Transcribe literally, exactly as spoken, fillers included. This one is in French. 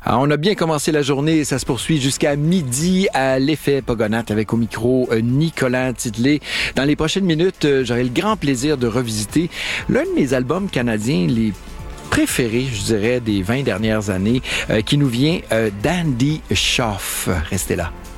Alors, on a bien commencé la journée et ça se poursuit jusqu'à midi à l'Effet Pogonath avec au micro euh, Nicolas Tidelet. Dans les prochaines minutes, euh, j'aurai le grand plaisir de revisiter l'un de mes albums canadiens les préférés, je dirais, des vingt dernières années, euh, qui nous vient euh, d'Andy Schaaf. Restez là.